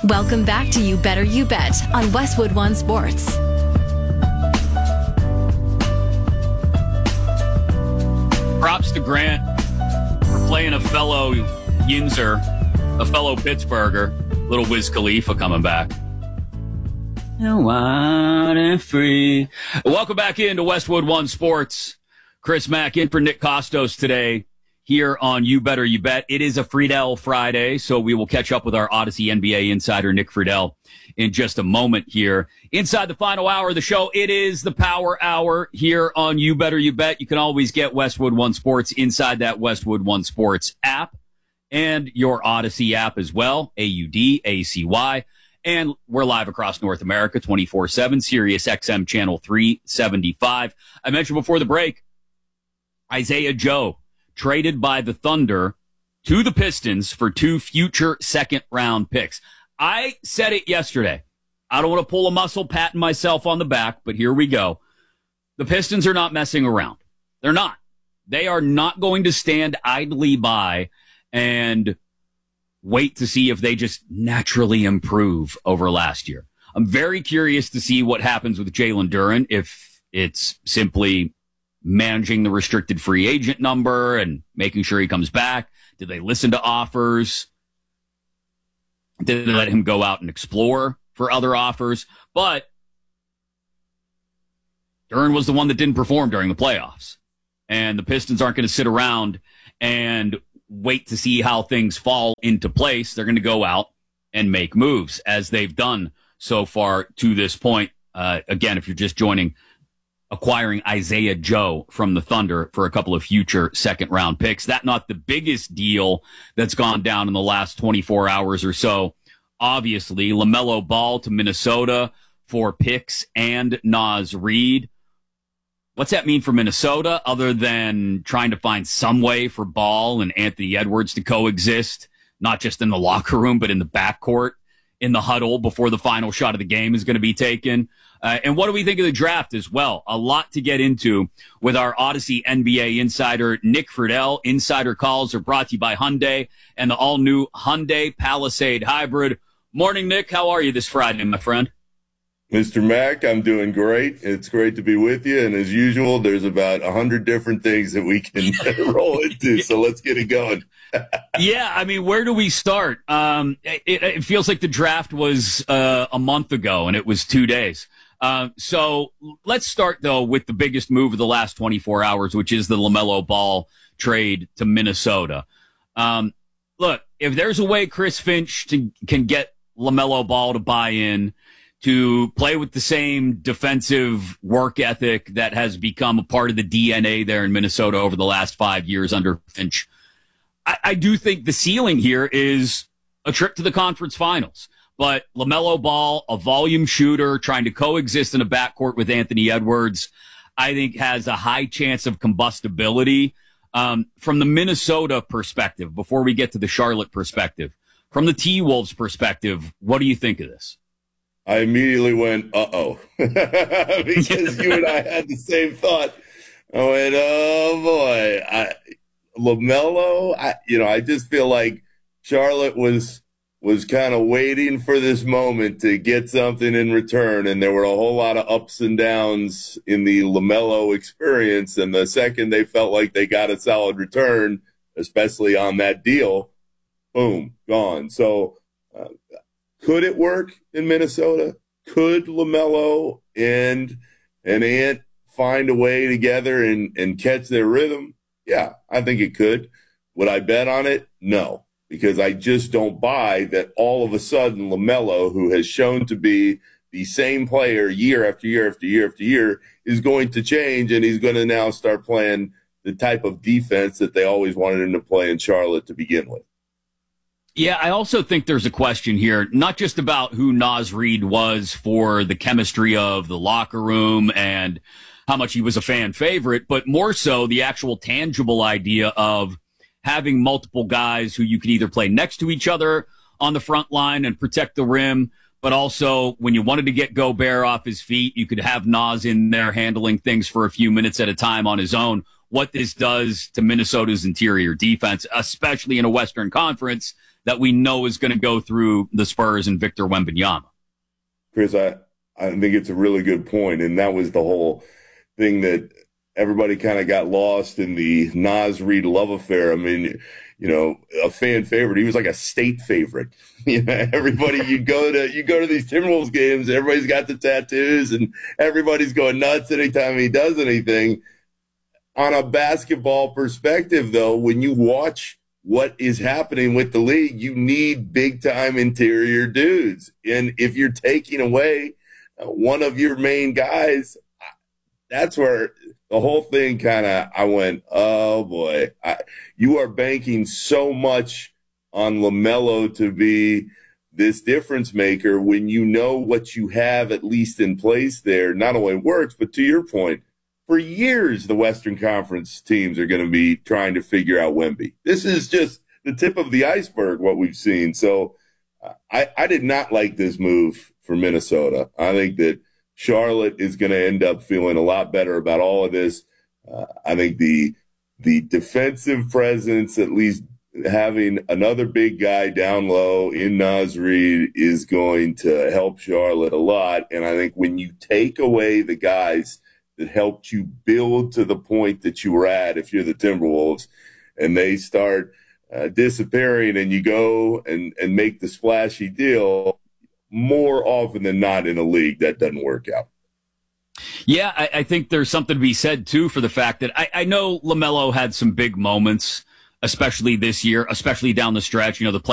Welcome back to You Better You Bet on Westwood One Sports. Props to Grant for playing a fellow Yinzer, a fellow Pittsburgher, little Wiz Khalifa coming back. Wild and free. Welcome back into Westwood One Sports. Chris Mack in for Nick Costos today here on You Better You Bet. It is a Friedel Friday, so we will catch up with our Odyssey NBA insider, Nick Friedel, in just a moment here. Inside the final hour of the show, it is the Power Hour here on You Better You Bet. You can always get Westwood One Sports inside that Westwood One Sports app and your Odyssey app as well, AUDACY. And we're live across North America, 24/7, Sirius XM Channel 375. I mentioned before the break, Isaiah Joe traded by the Thunder to the Pistons for 2 future second-round picks. I said it yesterday. I don't want to pull a muscle patting myself on the back, but here we go. The Pistons are not messing around. They're not. They are not going to stand idly by and wait to see if they just naturally improve over last year. I'm very curious to see what happens with Jalen Duren, if it's simply managing the restricted free agent number and making sure he comes back. Did they listen to offers? Did they let him go out and explore for other offers? But Duren was the one that didn't perform during the playoffs. And the Pistons aren't going to sit around and wait to see how things fall into place. They're going to go out and make moves, as they've done so far to this point. Again, if you're just joining, acquiring Isaiah Joe from the Thunder for a couple of future second-round picks. That's not the biggest deal that's gone down in the last 24 hours or so. Obviously, LaMelo Ball to Minnesota for picks and Naz Reid. What's that mean for Minnesota, other than trying to find some way for Ball and Anthony Edwards to coexist, not just in the locker room, but in the backcourt, in the huddle before the final shot of the game is going to be taken? And what do we think of the draft as well? A lot to get into with our Odyssey NBA insider, Nick Friedel. Insider calls are brought to you by Hyundai and the all-new Hyundai Palisade Hybrid. Morning, Nick. How are you this Friday, my friend? Mr. Mack, I'm doing great. It's great to be with you. And as usual, there's about 100 different things that we can roll into. So let's get it going. Yeah, I mean, where do we start? It feels like the draft was a month ago, and it was 2 days. So let's start, though, with the biggest move of the last 24 hours, which is the LaMelo Ball trade to Minnesota. Look, if there's a way Chris Finch can get LaMelo Ball to buy in, to play with the same defensive work ethic that has become a part of the DNA there in Minnesota over the last 5 years under Finch, I do think the ceiling here is a trip to the conference finals. But LaMelo Ball, a volume shooter, trying to coexist in a backcourt with Anthony Edwards, I think has a high chance of combustibility. From the Minnesota perspective, before we get to the Charlotte perspective, from the T-Wolves perspective, what do you think of this? I immediately went, uh-oh, because you and I had the same thought. I went, oh, boy. LaMelo, I just feel like Charlotte was kind of waiting for this moment to get something in return, and there were a whole lot of ups and downs in the LaMelo experience, and the second they felt like they got a solid return, especially on that deal, boom, gone. So could it work in Minnesota? Could LaMelo and Ant find a way together and catch their rhythm? Yeah, I think it could. Would I bet on it? No, because I just don't buy that all of a sudden LaMelo, who has shown to be the same player year after year after year after year, is going to change, and he's going to now start playing the type of defense that they always wanted him to play in Charlotte to begin with. Yeah, I also think there's a question here, not just about who Naz Reid was for the chemistry of the locker room and how much he was a fan favorite, but more so the actual tangible idea of having multiple guys who you could either play next to each other on the front line and protect the rim, but also when you wanted to get Gobert off his feet, you could have Naz in there handling things for a few minutes at a time on his own what this does to Minnesota's interior defense, especially in a Western Conference that we know is going to go through the Spurs and Victor Wembanyama. Chris, I think it's a really good point, and that was the whole thing that everybody kind of got lost in the Naz Reid love affair. I mean, a fan favorite. He was like a state favorite. Everybody, you go to these Timberwolves games, everybody's got the tattoos, and everybody's going nuts anytime he does anything. On a basketball perspective, though, when you watch what is happening with the league, you need big-time interior dudes. And if you're taking away one of your main guys, that's where the whole thing I went, oh, boy. You are banking so much on LaMelo to be this difference maker when you know what you have at least in place there not only works, but to your point, for years, the Western Conference teams are going to be trying to figure out Wemby. This is just the tip of the iceberg, what we've seen. So I did not like this move for Minnesota. I think that Charlotte is going to end up feeling a lot better about all of this. I think the defensive presence, at least having another big guy down low in Naz Reid, is going to help Charlotte a lot. And I think when you take away the guys that helped you build to the point that you were at, if you're the Timberwolves, and they start disappearing and you go and make the splashy deal, more often than not in a league, that doesn't work out. Yeah, I think there's something to be said, too, for the fact that I know LaMelo had some big moments, especially this year, especially down the stretch. The